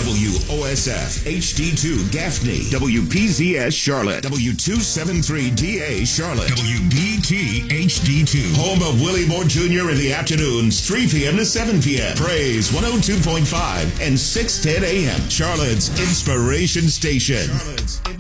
WOSF HD2 Gaffney, WPZS Charlotte, W273DA Charlotte, WBT HD2. Home of Willie Moore Jr. in the afternoons, 3 p.m. to 7 p.m. Praise 102.5 and 610 a.m. Charlotte's Inspiration Station.